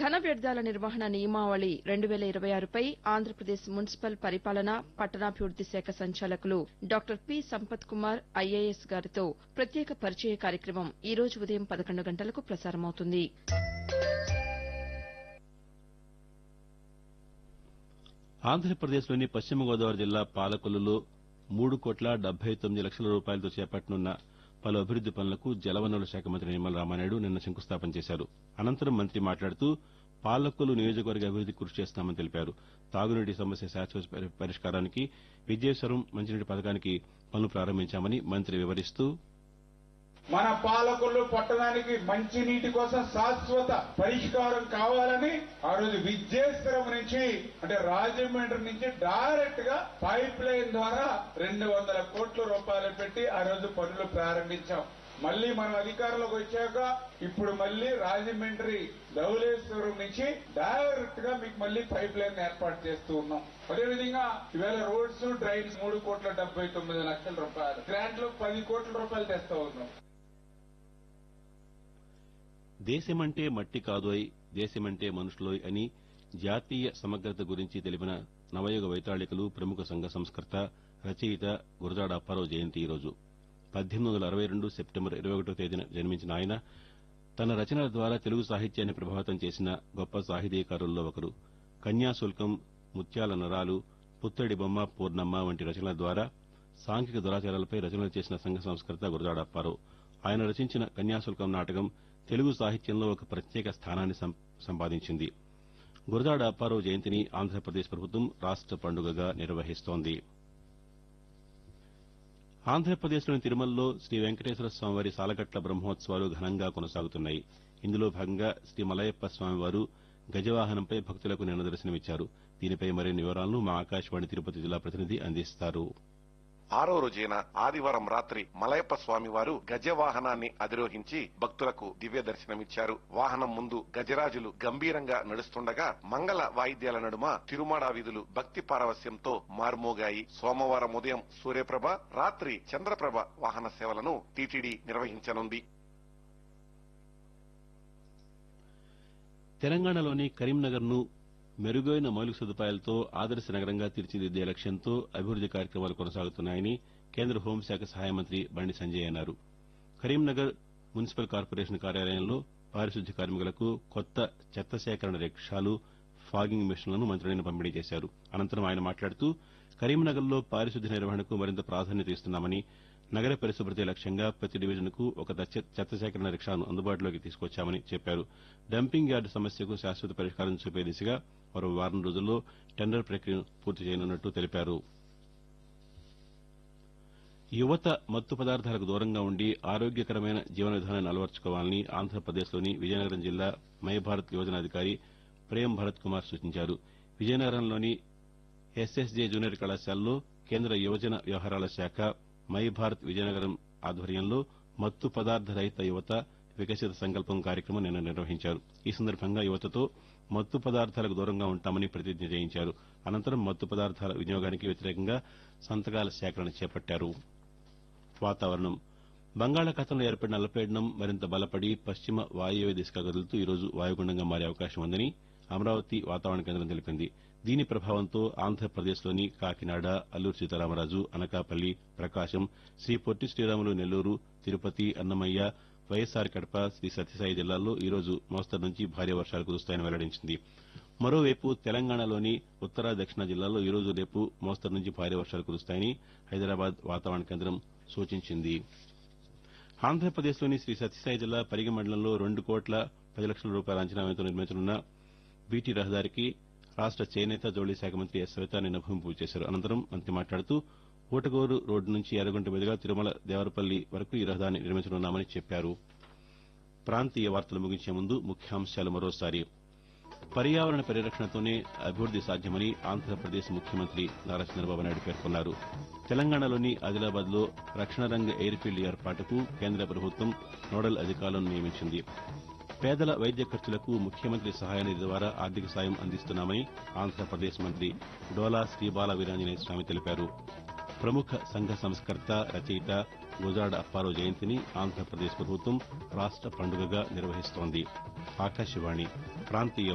ఘన వ్యర్థాల నిర్వహణ నియమావళి 2026పై ఆంధ్రప్రదేశ్ మున్సిపల్ పరిపాలన పట్టణాభివృద్ది శాఖ సంచాలకులు doctor P Sampath Kumar IAS గారితో ప్రత్యేక పరిచయ కార్యక్రమం ఈ రోజు ఉదయం 11 గంటలకు ప్రసారమవుతుంది. ఆంధ్రప్రదేశ్లోని పశ్చిమ గోదావరి జిల్లా పాలకొల్లులో 3,79,00,000 రూపాయలతో చేపట్టనున్న పలు అభివృద్ది పనులకు జలవనరుల శాఖ మంత్రి నిమ్మల రామానాయుడు నిన్న శంకుస్థాపన చేశారు. అనంతరం మంత్రి మాట్లాడుతూ పాలకొల్లు నియోజకవర్గ అభివృద్దికి కృషి చేస్తామని తెలిపారు. తాగునీటి సమస్య శాశ్వత పరిష్కారానికి విద్యేశ్వరం మంచినీటి పథకానికి పనులు ప్రారంభించామని మంత్రి వివరిస్తూ మన పాలకొల్లు పట్టణానికి మంచి నీటి కోసం శాశ్వత పరిష్కారం కావాలని ఆ రోజు విద్యేశ్వరం నుంచి అంటే రాజమండ్రి నుంచి డైరెక్ట్ గా పైప్ లైన్ ద్వారా 200 కోట్ల రూపాయలు పెట్టి ఆ రోజు పనులు ప్రారంభించాం. మళ్లీ మనం అధికారంలోకి వచ్చాక ఇప్పుడు మళ్లీ రాజమండ్రి ధవళేశ్వరం నుంచి డైరెక్ట్ గా మీకు మళ్లీ పైప్ లైన్ ఏర్పాటు చేస్తూ ఉన్నాం. అదేవిధంగా ఈవేళ రోడ్స్ డ్రైన్స్ 3,79,00,000 రూపాయలు గ్రాంట్ లో 10 కోట్ల రూపాయలు తెస్తా ఉన్నాం. దేశమంటే మట్టి కాదోయ్, దేశమంటే మనుషులోయ్ అని జాతీయ సమగ్రత గురించి తెలిపిన నవయుగ వైతాళికులు ప్రముఖ సంఘ సంస్కర్త రచయిత గురజాడ అప్పారావు జయంతి ఈరోజు. 1862 సెప్టెంబర్ 21వ తేదీన జన్మించిన ఆయన తన రచనల ద్వారా తెలుగు సాహిత్యాన్ని ప్రభావితం చేసిన గొప్ప సాహితీకారుల్లో ఒకరు. కన్యాశుల్కం, ముత్యాల నరాలు, పుత్తడి బొమ్మ, పూర్ణమ్మ వంటి రచనల ద్వారా సాంఘిక దురాచారాలపై రచనలు చేసిన సంఘ సంస్కర్త గురజాడ అప్పారావు. ఆయన రచించిన కన్యాశుల్కం నాటకం తెలుగు సాహిత్యంలో ఒక ప్రత్యేక స్థానాన్ని సంపాదించింది. గురజాడ అప్పారావు జయంతిని ఆంధ్రప్రదేశ్ ప్రభుత్వం రాష్ట పండుగగా నిర్వహిస్తోంది. ఆంధ్రప్రదేశ్లోని తిరుమలలో శ్రీ వెంకటేశ్వర స్వామివారి సాలగట్ల బ్రహ్మోత్సవాలు ఘనంగా కొనసాగుతున్నాయి. ఇందులో భాగంగా శ్రీ మలయప్ప స్వామివారు గజవాహనంపై భక్తులకు నిన్న దర్శనమిచ్చారు. దీనిపై మరిన్ని వివరాలను మా ఆకాశవాణి తిరుపతి జిల్లా ప్రతినిధి అందిస్తారు. 6వ రోజైన ఆదివారం రాత్రి మలయప్ప స్వామివారు గజవాహనాన్ని అధిరోహించి భక్తులకు దివ్య దర్శనమిచ్చారు. వాహనం ముందు గజరాజులు గంభీరంగా నడుస్తుండగా మంగళ వాయిద్యాల నడుమ తిరుమాడ వీధులు భక్తి పారవస్యంతో మార్మోగాయి. సోమవారం ఉదయం సూర్యప్రభ, రాత్రి చంద్రప్రభ వాహన సేవలను టీటీడీ నిర్వహించనుంది. తెలంగాణలోని కరీంనగర్ను మెరుగైన మౌలిక సదుపాయాలతో ఆదర్శ నగరంగా తీర్చిదిద్దే లక్ష్యంతో అభివృద్ది కార్యక్రమాలు కొనసాగుతున్నాయని కేంద్ర హోంశాఖ సహాయ మంత్రి బండి సంజయ్ అన్నారు. కరీంనగర్ మున్సిపల్ కార్పొరేషన్ కార్యాలయంలో పారిశుద్ధ్య కార్మికులకు కొత్త చెత్త సేకరణ రిక్షాలు, ఫాగింగ్ మిషన్లను మంత్రి నిన్న పంపిణీ చేశారు. అనంతరం ఆయన మాట్లాడుతూ కరీంనగర్లో పారిశుద్ధ్య నిర్వహణకు మరింత ప్రాధాన్యత ఇస్తున్నామని, నగర పరిశుభ్రతే లక్ష్యంగా ప్రతి డివిజన్కు ఒక చెత్త సేకరణ రిక్షాను అందుబాటులోకి తీసుకొచ్చామని చెప్పారు. డంపింగ్ యార్డు సమస్యకు శాశ్వత పరిష్కారం చూపే దిశగా మరో వారం రోజుల్లో టెండర్ ప్రక్రియను పూర్తి చేయనున్నట్టు తెలిపారు. యువత మత్తు పదార్థాలకు దూరంగా ఉండి ఆరోగ్యకరమైన జీవన విధానాన్ని అలవర్చుకోవాలని ఆంధ్రప్రదేశ్లోని విజయనగరం జిల్లా మై భారత్ యోజన అధికారి ప్రేమ్ భరత్ కుమార్ సూచించారు. విజయనగరంలోని ఎస్ఎస్జే జూనియర్ కళాశాలలో కేంద్ర యువజన వ్యవహారాల శాఖ మై భారత్ విజయనగరం ఆధ్వర్యంలో మత్తు పదార్థ రహిత యువత వికసిత సంకల్పం కార్యక్రమం నిన్న నిర్వహించారు. ఈ సందర్భంగా యువతతో మత్తు పదార్థాలకు దూరంగా ఉంటామని ప్రతిజ్ఞ చేయించారు. అనంతరం మత్తు పదార్థాల వినియోగానికి వ్యతిరేకంగా సంతకాల సేకరణ చేపట్టారు. వాతావరణం. బంగాళాఖాతంలో ఏర్పడిన అల్పపీడనం మరింత బలపడి పశ్చిమ వాయువ్య దిశగా కదులుతూ ఈరోజు వాయుగుండంగా మారే అవకాశం ఉందని అమరావతి వాతావరణ కేంద్రం తెలిపింది. దీని ప్రభావంతో ఆంధ్రప్రదేశ్లోని కాకినాడ, అల్లూరు సీతారామరాజు, అనకాపల్లి, ప్రకాశం, శ్రీ పొట్టి శ్రీరాములు నెల్లూరు, తిరుపతి, అన్నమయ్య, వైఎస్సార్ కడప, శ్రీ సత్యసాయి జిల్లాల్లో ఈరోజు మోస్తరు నుంచి భారీ వర్షాలు కురుస్తాయని వెల్లడించింది. మరోవైపు తెలంగాణలోని ఉత్తర, దక్షిణ జిల్లాల్లో ఈరోజు రేపు మోస్తరు నుంచి భారీ వర్షాలు కురుస్తాయని హైదరాబాద్ వాతావరణ కేంద్రం సూచించింది. ఆంధ్రప్రదేశ్లోని శ్రీ సత్యసాయి జిల్లా పరిగి మండలంలో 2,10,00,000 రూపాయల అంచనా వ్యయంతో నిర్మించనున్న బీటీ రహదారికి రాష్ట చేనేత, జౌళి శాఖ మంత్రి ఎస్ సవిత నిన్న భూమి పూజ చేశారు. అనంతరం మంత్రి మాట్లాడుతూ ఊటగోరు రోడ్డు నుంచి ఎర్రగుంట మీదుగా తిరుమల దేవరపల్లి వరకు ఈ రహదారిని నిర్మించనున్నామని చెప్పారు. ప్రాంతీయ వార్తలు ముగించే ముందు ముఖ్యాంశాలు మరోసారి. పర్యావరణ పరిరక్షణతోనే అభివృద్ది సాధ్యమని ఆంధ్రప్రదేశ్ ముఖ్యమంత్రి నారా చంద్రబాబు నాయుడు పేర్కొన్నారు. తెలంగాణలోని ఆదిలాబాద్లో రక్షణ రంగ ఎయిర్ ఫీల్డ్ ఏర్పాటుకు కేంద్ర ప్రభుత్వం నోడల్ అధికారులను నియమించింది. పేదల వైద్య ఖర్చులకు ముఖ్యమంత్రి సహాయ నిధి ద్వారా ఆర్థిక సాయం అందిస్తున్నామని ఆంధ్రప్రదేశ్ మంత్రి డోలా శ్రీబాల వీరాంజనేయ స్వామి తెలిపారు. ప్రముఖ సంఘ సంస్కర్త, రచయిత గురజాడ అప్పారావు జయంతిని ఆంధ్రప్రదేశ్ ప్రభుత్వం రాష్ట పండుగగా నిర్వహిస్తోంది. ఆకాశవాణి ప్రాంతీయ